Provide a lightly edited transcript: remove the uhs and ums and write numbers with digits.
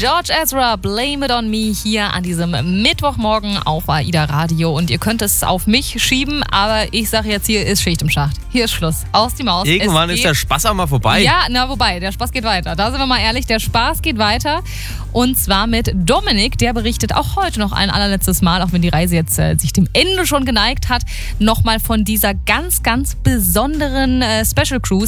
George Ezra, Blame It On Me hier an diesem Mittwochmorgen auf AIDA Radio. Und ihr könnt es auf mich schieben, aber ich sage jetzt, hier ist Schicht im Schacht. Hier ist Schluss. Aus die Maus. Irgendwann ist der Spaß auch mal vorbei. Ja, wobei, der Spaß geht weiter. Da sind wir mal ehrlich, der Spaß geht weiter. Und zwar mit Dominik, der berichtet auch heute noch ein allerletztes Mal, auch wenn die Reise jetzt sich dem Ende schon geneigt hat, nochmal von dieser ganz, ganz besonderen Special Cruise